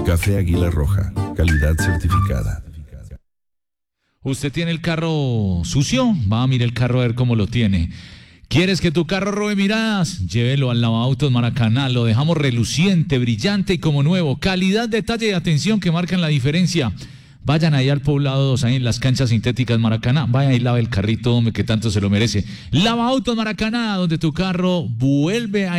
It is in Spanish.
Café Águila Roja, calidad certificada. ¿Usted tiene el carro sucio? Va a mirar el carro a ver cómo lo tiene. ¿Quieres que tu carro robe miradas? Llévelo al Lavaautos Maracaná, lo dejamos reluciente, brillante y como nuevo. Calidad, detalle y atención que marcan la diferencia. Vayan ahí al Poblado 2, ahí en las canchas sintéticas Maracaná. Vaya y lave el carrito, hombre, que tanto se lo merece. Lavaautos Maracaná, donde tu carro vuelve a